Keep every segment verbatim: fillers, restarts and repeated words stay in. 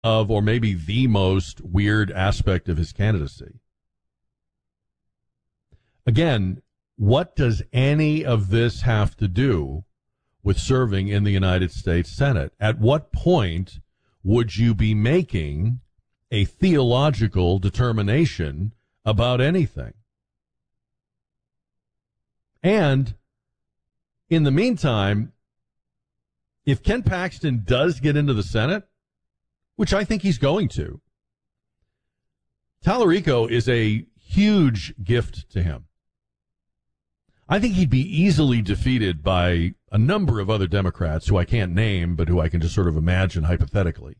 of, or maybe the most weird aspect of his candidacy. Again, what does any of this have to do with serving in the United States Senate? At what point would you be making a theological determination about anything? And in the meantime, if Ken Paxton does get into the Senate, which I think he's going to, Tallarico is a huge gift to him. I think he'd be easily defeated by a number of other Democrats who I can't name, but who I can just sort of imagine hypothetically.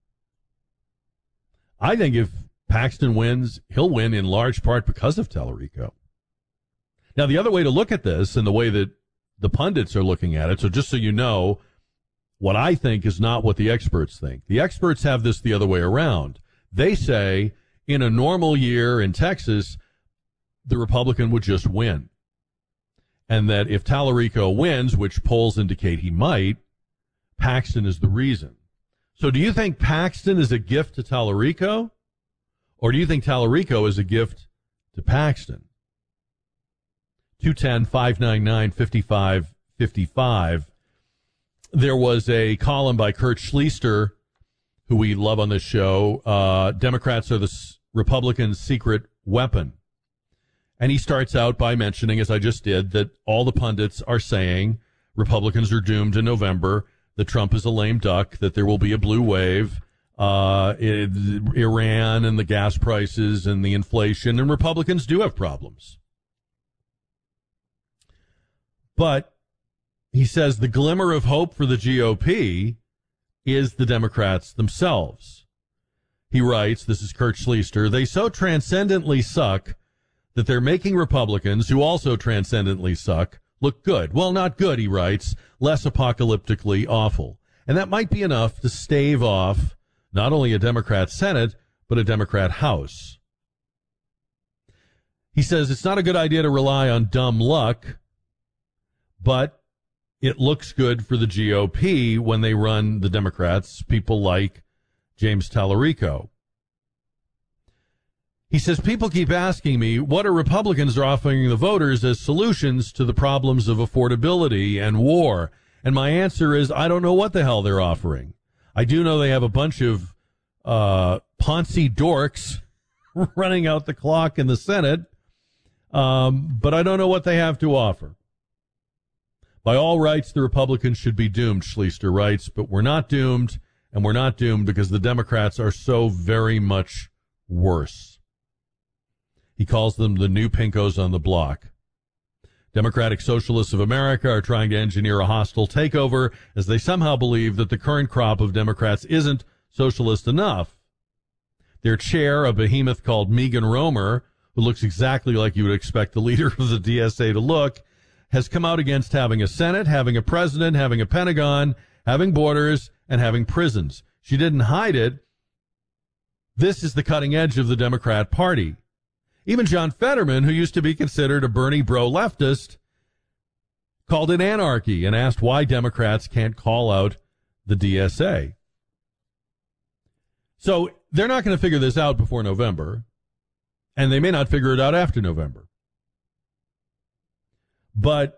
I think if Paxton wins, he'll win in large part because of Tallarico. Now, the other way to look at this, and the way that the pundits are looking at it, so just so you know, what I think is not what the experts think. The experts have this the other way around. They say in a normal year in Texas, the Republican would just win. And that if Tallarico wins, which polls indicate he might, Paxton is the reason. So do you think Paxton is a gift to Tallarico? Or do you think Tallarico is a gift to Paxton? two one zero, five nine nine, five five five five. There was a column by Kurt Schlichter, who we love on this show. Uh, Democrats are the s- Republicans' secret weapon. And he starts out by mentioning, as I just did, that all the pundits are saying Republicans are doomed in November, that Trump is a lame duck, that there will be a blue wave, uh, it, Iran and the gas prices and the inflation, and Republicans do have problems. But he says the glimmer of hope for the G O P is the Democrats themselves. He writes, this is Kurt Schlichter, they so transcendently suck that they're making Republicans, who also transcendently suck, look good. Well, not good, he writes, less apocalyptically awful. And that might be enough to stave off not only a Democrat Senate, but a Democrat House. He says it's not a good idea to rely on dumb luck, but it looks good for the G O P when they run the Democrats, people like James Tallarico. He says, people keep asking me, what are Republicans are offering the voters as solutions to the problems of affordability and war? And my answer is, I don't know what the hell they're offering. I do know they have a bunch of uh, Ponzi dorks running out the clock in the Senate, um, but I don't know what they have to offer. By all rights, the Republicans should be doomed, Schlichter writes, but we're not doomed, and we're not doomed because the Democrats are so very much worse. He calls them the new pinkos on the block. Democratic Socialists of America are trying to engineer a hostile takeover as they somehow believe that the current crop of Democrats isn't socialist enough. Their chair, a behemoth called Megan Romer, who looks exactly like you would expect the leader of the D S A to look, has come out against having a Senate, having a president, having a Pentagon, having borders, and having prisons. She didn't hide it. This is the cutting edge of the Democrat Party. Even John Fetterman, who used to be considered a Bernie bro leftist, called it anarchy and asked why Democrats can't call out the D S A. So they're not going to figure this out before November, and they may not figure it out after November. But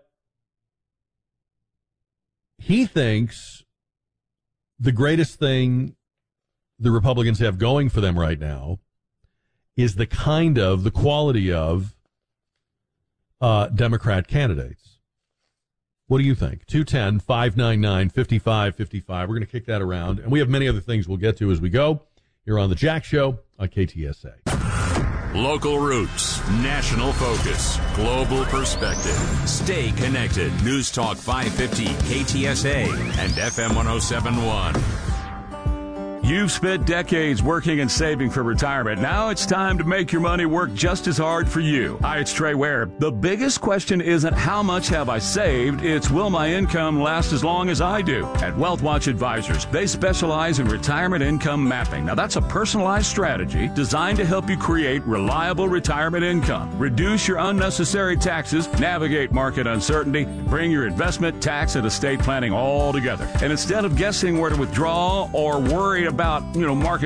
he thinks the greatest thing the Republicans have going for them right now is the kind of, the quality of uh, Democrat candidates. What do you think? two one zero, five nine nine, five five five five. We're going to kick that around. And we have many other things we'll get to as we go here on The Jack Show on K T S A. Local roots, national focus, global perspective. Stay connected. News Talk five fifty, K T S A, and F M one oh seven point one. You've spent decades working and saving for retirement. Now it's time to make your money work just as hard for you. Hi, it's Trey Ware. The biggest question isn't how much have I saved, it's will my income last as long as I do. At WealthWatch Advisors, they specialize in retirement income mapping. Now that's a personalized strategy designed to help you create reliable retirement income, reduce your unnecessary taxes, navigate market uncertainty, and bring your investment, tax, and estate planning all together. And instead of guessing where to withdraw or worried about about, you know, market